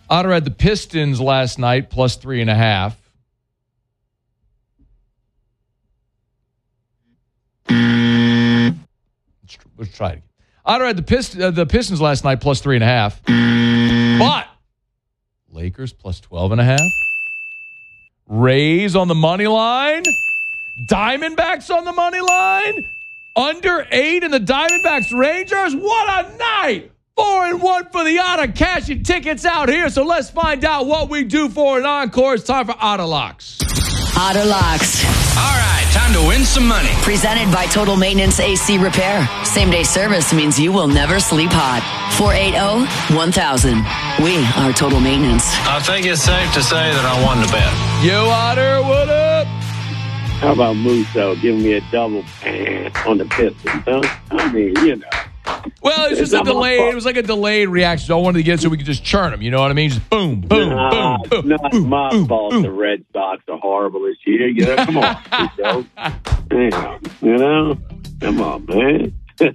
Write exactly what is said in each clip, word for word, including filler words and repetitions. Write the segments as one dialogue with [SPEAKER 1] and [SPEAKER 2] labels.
[SPEAKER 1] Otter had the Pistons last night, plus three and a half. Let's, let's try it again. Otter had the, Pist- uh, the Pistons last night, plus three and a half. But Lakers, plus twelve and a half. Rays on the money line. Diamondbacks on the money line. Under eight in the Diamondbacks Rangers. What a night! Four and one for the Otter, cashing tickets out here. So let's find out what we do for an encore. It's time for Otter Locks.
[SPEAKER 2] Otter Locks.
[SPEAKER 3] All right, time to win some money.
[SPEAKER 2] Presented by Total Maintenance A C Repair. Same day service means you will never sleep hot. four eight zero, one thousand. We are Total Maintenance.
[SPEAKER 4] I think it's safe to say that I won the bet.
[SPEAKER 1] Yo, Otter, what up?
[SPEAKER 5] How about Musso giving me a double on the Pistons, huh? I mean, you know.
[SPEAKER 1] Well, it was just a delayed. It was like a delayed reaction. So I wanted to get it so we could just churn them. You know what I mean? Just boom, boom,
[SPEAKER 5] nah,
[SPEAKER 1] boom, boom.
[SPEAKER 5] Not
[SPEAKER 1] boom,
[SPEAKER 5] my
[SPEAKER 1] boom,
[SPEAKER 5] fault.
[SPEAKER 1] boom.
[SPEAKER 5] The Red Sox are horrible this year. You know, come on, Musso. Yeah, you know, come on, man.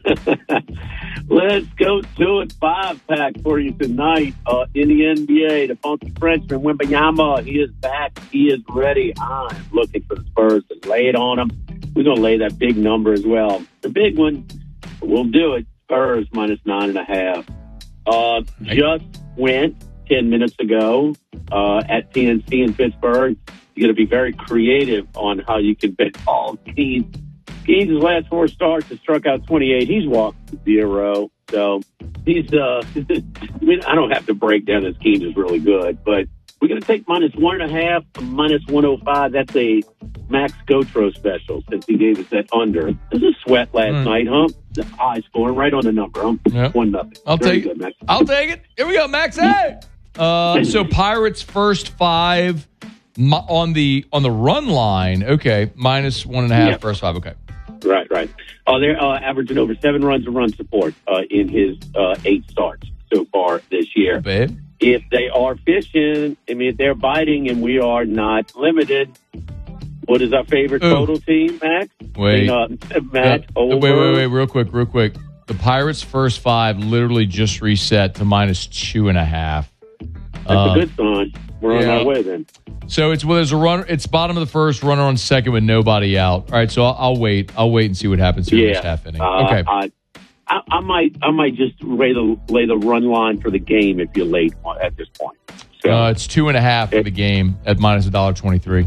[SPEAKER 5] Let's go to it. Five pack for you tonight uh, in the N B A. The funky Frenchman Wembanyama, he is back. He is ready. I'm looking for the Spurs to lay it on him. We're gonna lay that big number as well. The big one, we'll do it. Spurs minus nine and a half. Uh, just went ten minutes ago uh, at P N C in Pittsburgh. You're going to be very creative on how you can bet all Keens. Keens' last four starts has struck out twenty-eight. He's walked zero. So he's, uh, I mean, I don't have to break down his Keens is really good, but we're going to take minus one and a half, minus one oh five. That's a Max Gotro special since he gave us that under. This is sweat last mm. night, huh? The high scoring right on the number, huh?
[SPEAKER 1] Yep.
[SPEAKER 5] One nothing.
[SPEAKER 1] I'll
[SPEAKER 5] Very
[SPEAKER 1] take
[SPEAKER 5] good,
[SPEAKER 1] it.
[SPEAKER 5] Max.
[SPEAKER 1] I'll take it. Here we go, Max. Hey. Uh, so Pirates first five on the on the run line. Okay, minus one and a half
[SPEAKER 5] Yep.
[SPEAKER 1] first five. Okay.
[SPEAKER 5] Right, right. Oh, they're uh, averaging over seven runs of run support uh, in his uh, eight starts so far this year.
[SPEAKER 1] Babe.
[SPEAKER 5] If they are fishing, I mean, if they're biting and we are not limited, what is our favorite
[SPEAKER 1] Ooh.
[SPEAKER 5] total team, Max?
[SPEAKER 1] Wait.
[SPEAKER 5] I mean, uh, Matt,
[SPEAKER 1] Yeah.
[SPEAKER 5] over.
[SPEAKER 1] Wait, wait, wait, real quick, real quick. The Pirates' first five literally just reset to minus two and a half.
[SPEAKER 5] That's
[SPEAKER 1] Uh,
[SPEAKER 5] a good sign. We're
[SPEAKER 1] yeah.
[SPEAKER 5] on our way then.
[SPEAKER 1] So it's well, there's a runner. It's bottom of the first, runner on second with nobody out. All right, so I'll, I'll wait. I'll wait and see what happens here in
[SPEAKER 5] Yeah.
[SPEAKER 1] this half inning.
[SPEAKER 5] Uh,
[SPEAKER 1] Okay.
[SPEAKER 5] I, I, I might, I might just lay the lay the run line for the game if you're late at this point. So,
[SPEAKER 1] Uh, it's two and a half for the game at minus a dollar twenty three.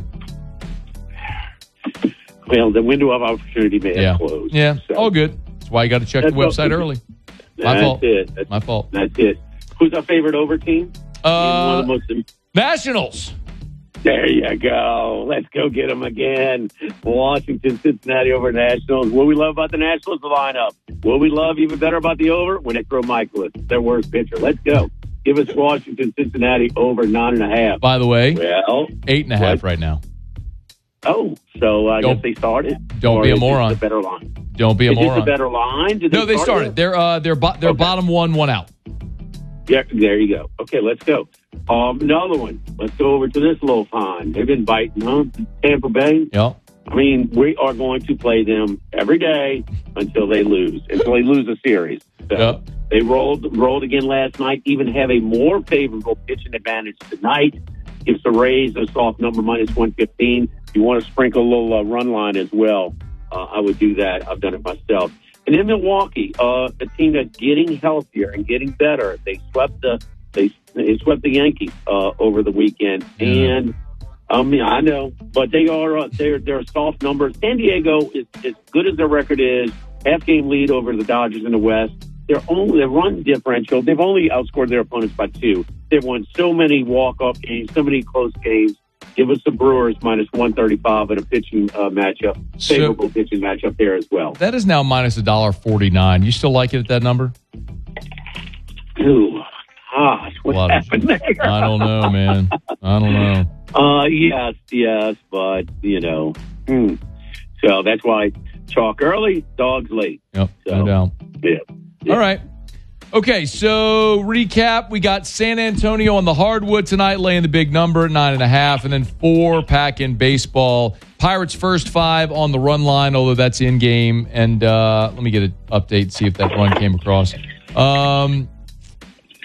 [SPEAKER 5] well, the window of opportunity may
[SPEAKER 1] Yeah,
[SPEAKER 5] have closed.
[SPEAKER 1] yeah,
[SPEAKER 5] So,
[SPEAKER 1] all good. That's why you got to check the
[SPEAKER 5] That's
[SPEAKER 1] website
[SPEAKER 5] all-
[SPEAKER 1] early. My
[SPEAKER 5] that's
[SPEAKER 1] fault.
[SPEAKER 5] it. That's,
[SPEAKER 1] My fault.
[SPEAKER 5] That's it. Who's our favorite over team?
[SPEAKER 1] Uh,
[SPEAKER 5] One of the most.
[SPEAKER 1] Nationals.
[SPEAKER 5] There you go. Let's go get them again. Washington, Cincinnati over Nationals. What we love about the Nationals, the lineup. What we love even better about the over, when they throw Michaelis, their worst pitcher. Let's go. Give us Washington, Cincinnati over nine and a half.
[SPEAKER 1] By the way,
[SPEAKER 5] Well,
[SPEAKER 1] eight and a half
[SPEAKER 5] what?
[SPEAKER 1] right now.
[SPEAKER 5] Oh, so I
[SPEAKER 1] Don't-
[SPEAKER 5] guess they started.
[SPEAKER 1] don't
[SPEAKER 5] Or
[SPEAKER 1] be a
[SPEAKER 5] is this
[SPEAKER 1] moron.
[SPEAKER 5] The better line.
[SPEAKER 1] Don't be a
[SPEAKER 5] Is this
[SPEAKER 1] moron.
[SPEAKER 5] a better line? Did
[SPEAKER 1] No, they
[SPEAKER 5] start
[SPEAKER 1] started.
[SPEAKER 5] yet?
[SPEAKER 1] They're uh, they're bo- they're
[SPEAKER 5] Okay.
[SPEAKER 1] bottom one, one out.
[SPEAKER 5] Yeah, there you go. Okay, let's go. Um, another one. Let's go over to this little pond. They've been biting, huh? Tampa Bay.
[SPEAKER 1] Yep.
[SPEAKER 5] I mean, we are going to play them every day until they lose, until they lose a series. So
[SPEAKER 1] Yep.
[SPEAKER 5] they rolled rolled again last night, even have a more favorable pitching advantage tonight. Gives the Rays a soft number, minus one fifteen. You want to sprinkle a little uh, run line as well. Uh, I would do that. I've done it myself. And in Milwaukee, uh, a team that's getting healthier and getting better. They swept the they, they swept the Yankees uh, over the weekend,
[SPEAKER 1] Yeah.
[SPEAKER 5] and I mean I know, but they are uh, they're they're soft numbers. San Diego is as good as their record is, half game lead over the Dodgers in the West. They're only their run differential. They've only outscored their opponents by two. They've won so many walk off games, so many close games. Give us the Brewers minus one thirty-five in a pitching uh, matchup,
[SPEAKER 1] So-
[SPEAKER 5] favorable pitching matchup there as well.
[SPEAKER 1] That is now minus a dollar forty nine. You still like it at that number?
[SPEAKER 5] Ooh, gosh, what
[SPEAKER 1] Lot of-
[SPEAKER 5] happened there?
[SPEAKER 1] I don't know, man. I don't know.
[SPEAKER 5] Uh, yes, yes, but, you know, hmm. so that's why chalk early, dogs late.
[SPEAKER 1] Yep,
[SPEAKER 5] So,
[SPEAKER 1] no doubt.
[SPEAKER 5] Yeah. Yeah.
[SPEAKER 1] All right. Okay, so recap. We got San Antonio on the hardwood tonight, laying the big number at nine and a half, and then four pack in baseball. Pirates first five on the run line, although that's in game. And uh, let me get an update, see if that run came across. Um,